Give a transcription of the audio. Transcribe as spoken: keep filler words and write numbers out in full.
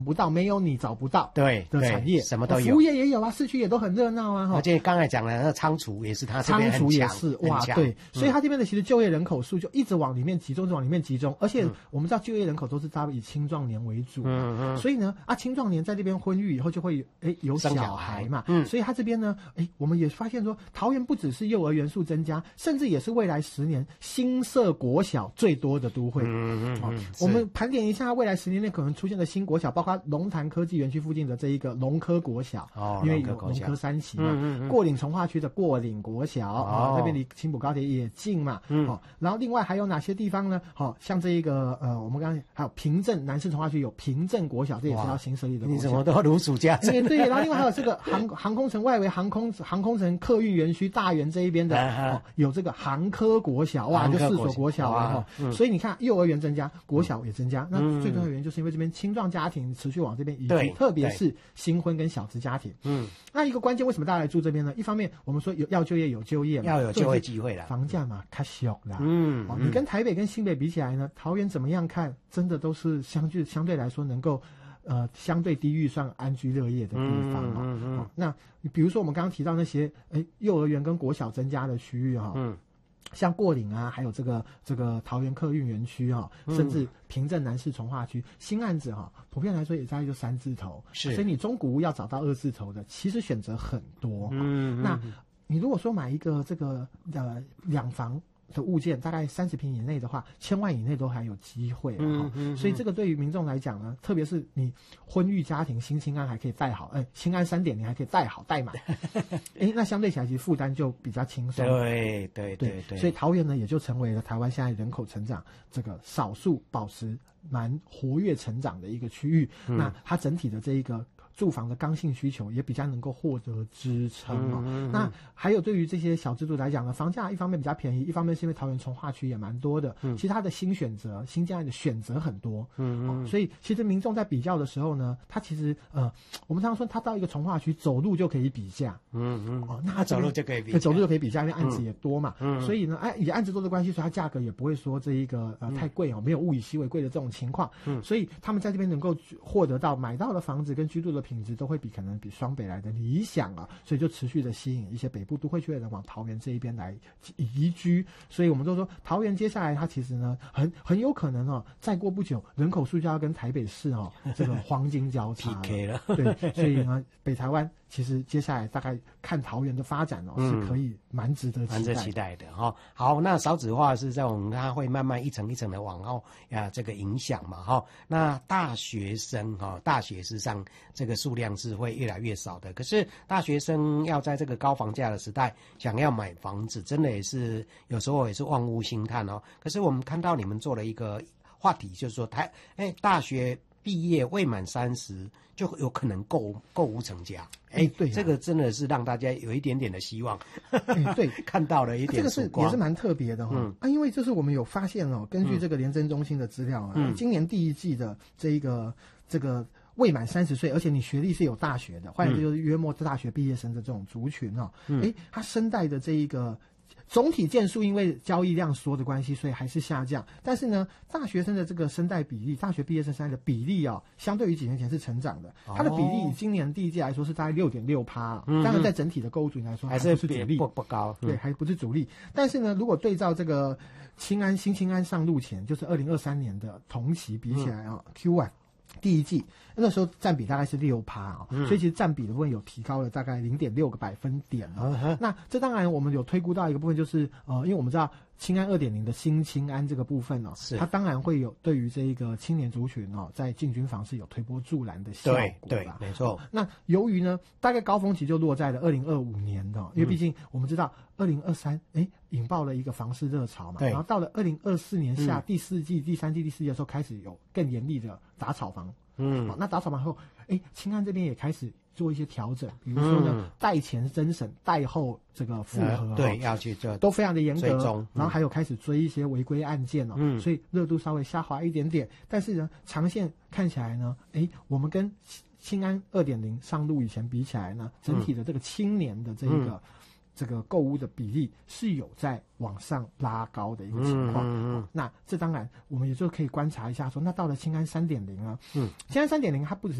不到，没有你找不到对的产业， 什么都有， 服务业也有啊，市区也都很热闹啊。 而且刚才讲了，那仓储也是它这边很强， 仓储也是哇，对，所以它这边的其实就业人口数就一直往里面集中，一直往里面集中，而且我们知道就业人口都是大以青壮年为主，嗯嗯，所以呢啊，青壮年在这边婚育以后就会哎有小孩嘛，嗯，所以它这边呢，哎，我们也发现说，桃园不只是幼儿园数增加，甚至也是未来十年新设国小最多的都会，嗯嗯嗯，我们盘点一下未来十年内可能出现的新国小，包括龙潭科技园区附近的这一个龙科国小，哦，因为有龙科三期嘛，嗯嗯，过岭从化区的过岭国小，哦，那边离青埔高铁也近嘛，嗯，哦，然后另外还有哪些地方呢？好，哦，像这一个呃，我们刚才还有平镇南市从化区有平镇国小，这也是要新设立的国小。 你怎么都如数家珍？ 对，然后另外还有这个航航空城外围航空航空城客运园区大园这一边的，啊哦，有这个航科国小，哇，就四所国小啊，哦嗯，所以你看幼儿园增加，国小也增加，嗯，那最重要的原因就是因为这边青壮家庭持续往这边移居，特别是新婚跟小资家庭。嗯，那一个关键，为什么大家来住这边呢？一方面我们说有要就业有就业嘛， 要有就业机会啦， 房价嘛太小啦。嗯，哦，你跟台北跟新北比起来呢，桃园怎么样看？真的都是相对相对来说能够。呃，相对低预算安居乐业的地方哦。嗯嗯嗯，那比如说我们刚刚提到那些，哎，幼儿园跟国小增加的区域哈，嗯，像过岭啊，还有这个这个桃园客运园区哈，甚至平镇南市从化区新案子哈，普遍来说也大概就三字头，是，所以你中古屋要找到二字头的，其实选择很多。嗯，嗯，那你如果说买一个这个呃两房的物件大概三十平以内的话，千万以内都还有机会，嗯嗯，所以这个对于民众来讲呢，特别是你婚育家庭新青安还可以带好，哎，青安三点零还可以带好带满，哎，那相对起来其实负担就比较轻松， 对对对对， 所以桃园呢也就成为了台湾现在人口成长这个少数保持蛮活跃成长的一个区域，嗯，那它整体的这一个住房的刚性需求也比较能够获得支撑哦。嗯嗯，那还有对于这些小资族来讲呢，房价一方面比较便宜，一方面是因为桃园从化区也蛮多的，嗯，其他的新选择、新建案的选择很多，嗯嗯，哦，所以其实民众在比较的时候呢，他其实呃，我们常常说他到一个从化区走路就可以比价，嗯嗯，哦，那他走路就可以比价， 走路就可以比价，因为案子也多嘛，嗯，所以呢，哎，以案子多的关系，所以它价格也不会说这一个呃太贵哦，没有物以稀为贵的这种情况，嗯，所以他们在这边能够获得到买到的房子跟居住的品质都会比可能比双北来的理想啊，所以就持续的吸引一些北部都会区的人往桃园这一边来移居，所以我们都说桃园接下来它其实呢很很有可能哦，再过不久人口数就要跟台北市哦这个黄金交叉了，P K 了，对，所以呢北台湾其实接下来大概看桃园的发展哦，嗯，是可以蛮值得期待蛮值得期待的哈，哦。好，那少子化是在我们它会慢慢一层一层的往后呀这个影响嘛哈，哦。那大学生哈，哦，大学事实上这个数量是会越来越少的，可是大学生要在这个高房价的时代想要买房子，真的也是有时候也是望屋兴叹哦。可是我们看到你们做了一个话题，就是说台哎大学毕业未满三十就有可能购购屋成家，哎，对，啊，这个真的是让大家有一点点的希望， 哎，对， 看到了一点曙光， 这个是也是蛮特别的哈，哦，嗯，啊，因为这是我们有发现哦，根据这个联征中心的资料啊，嗯，今年第一季的这一个这个。未满三十岁，而且你学历是有大学的，换言之就是约莫大学毕业生的这种族群哦，嗯，哎，他生代的这一个总体件数因为交易量缩的关系，所以还是下降。但是呢，大学生的这个生代比例，大学毕业生生代的比例啊，哦，相对于几年前是成长的。它的比例以今年第一季来说是大概六点六趴，当然在整体的购物族群来说还是不是主力， 不不高， 对，还不是主力。但是呢，如果对照这个青安新青安上路前，就是二零二三年的同期比起来啊，哦， Q 一。第一季那时候占比大概是六趴啊，所以其实占比的部分有提高了大概零点六个百分点哦。Uh-huh. 那这当然我们有推估到一个部分，就是呃，因为我们知道青安二点零的新青安这个部分哦，它当然会有对于这一个青年族群哦，在进军房市有推波助澜的效果吧。 对对，没错。 那由于呢，大概高峰期就落在了二零二五年的，因为毕竟我们知道二零二三哎引爆了一个房市热潮嘛，然后到了二零二四年下，嗯，第四季、第三季、第四季的时候开始有更严厉的打炒房。嗯，好，那打扫完后，哎，青安这边也开始做一些调整，比如说呢，贷，嗯，前增审、贷后这个复核， 呃，对，要去做， 都非常的严格， 嗯， 然后还有开始追一些违规案件哦，嗯，所以热度稍微下滑一点点，但是呢，长线看起来呢，哎，我们跟青安二点零上路以前比起来呢，整体的这个青年的这一个。嗯这个购屋的比例是有在往上拉高的一个情况。 嗯嗯嗯、 那这当然我们也就可以观察一下说，那到了青安 三点零 啊， 嗯， 青安 三点零 它不只